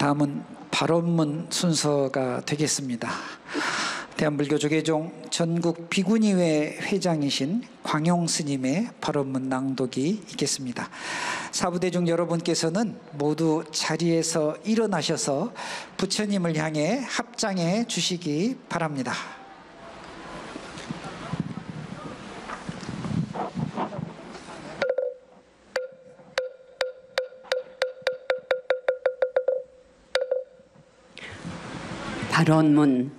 다음은 발언문 순서가 되겠습니다. 대한불교조계종 전국 비구니회 회장이신 광용 스님의 발언문 낭독이 있겠습니다. 사부대중 여러분께서는 모두 자리에서 일어나셔서 부처님을 향해 합장해 주시기 바랍니다. 발언문.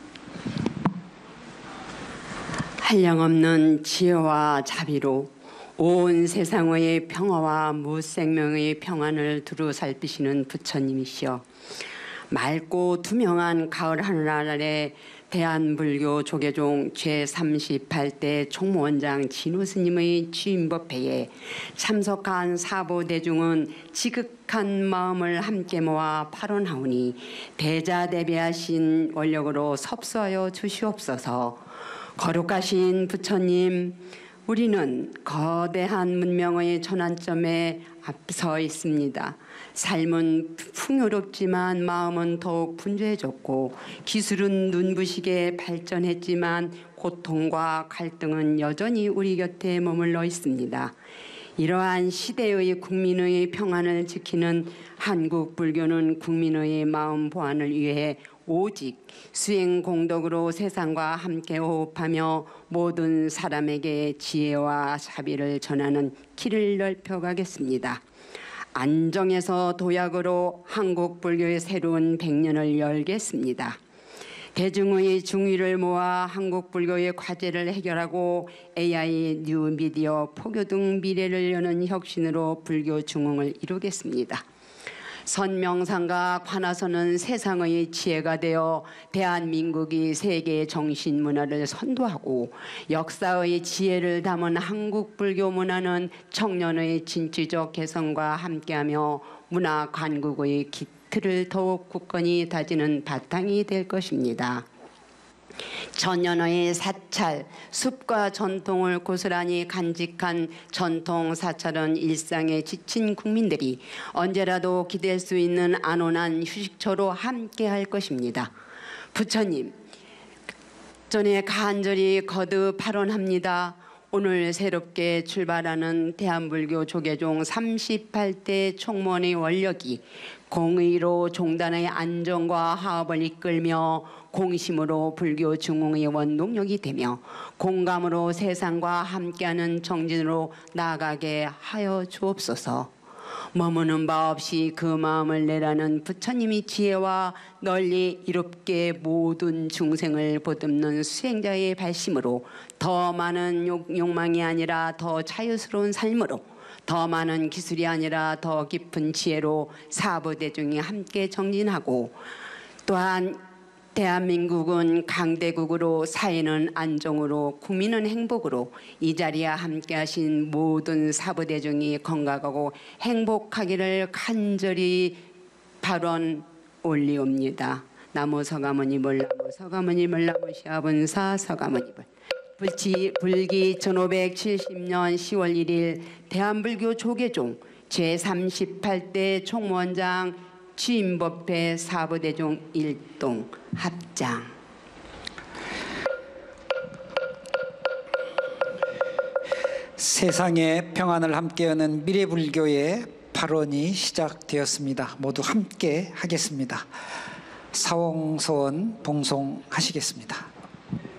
한량없는 지혜와 자비로 온 세상의 평화와 무생명의 평안을 두루 살피시는 부처님이시여, 맑고 투명한 가을 하늘 아래 대한불교 조계종 제38대 총무원장 진우 스님의 취임법회에 참석한 사부대중은 지극한 마음을 함께 모아 발언하오니 대자대비하신 원력으로 섭수하여 주시옵소서. 거룩하신 부처님, 우리는 거대한 문명의 전환점에 앞서 있습니다. 삶은 풍요롭지만 마음은 더욱 분주해졌고, 기술은 눈부시게 발전했지만 고통과 갈등은 여전히 우리 곁에 머물러 있습니다. 이러한 시대의 국민의 평안을 지키는 한국 불교는 국민의 마음 보완을 위해 오직 수행 공덕으로 세상과 함께 호흡하며 모든 사람에게 지혜와 자비를 전하는 길을 넓혀가겠습니다. 안정에서 도약으로 한국 불교의 새로운 100년을 열겠습니다. 대중의 중의를 모아 한국 불교의 과제를 해결하고 AI, 뉴미디어, 포교 등 미래를 여는 혁신으로 불교 중흥을 이루겠습니다. 선명상과 관하서는 세상의 지혜가 되어 대한민국이 세계 정신 문화를 선도하고, 역사의 지혜를 담은 한국 불교 문화는 청년의 진취적 개성과 함께하며 문화 간국의 기틀을 더욱 굳건히 다지는 바탕이 될 것입니다. 천년의 사찰, 숲과 전통을 고스란히 간직한 전통 사찰은 일상에 지친 국민들이 언제라도 기댈 수 있는 안온한 휴식처로 함께할 것입니다. 부처님, 전에 간절히 거듭 발언합니다. 오늘 새롭게 출발하는 대한불교 조계종 38대 총무원의 원력이 공의로 종단의 안정과 화합을 이끌며, 공심으로 불교 중흥의 원동력이 되며, 공감으로 세상과 함께하는 정진으로 나아가게 하여 주옵소서. 머무는 바 없이 그 마음을 내라는 부처님이 지혜와 널리 이롭게 모든 중생을 보듬는 수행자의 발심으로 더 많은 욕망이 아니라 더 자유스러운 삶으로, 더 많은 기술이 아니라 더 깊은 지혜로 사부대중이 함께 정진하고, 또한 대한민국은 강대국으로, 사회는 안정으로, 국민은 행복으로 이 자리에 함께하신 모든 사부대중이 건강하고 행복하기를 간절히 발언 올리옵니다. 나무 서가모니불, 나무 서가모니불, 나무 시아분사 서가모니불. 불기 1570년 10월 1일 대한불교 조계종 제38대 총무원장 취임법회 사부대중 일동 합장. 세상의 평안을 함께 여는 미래불교의 발언이 시작되었습니다. 모두 함께 하겠습니다. 사홍서원 봉송하시겠습니다.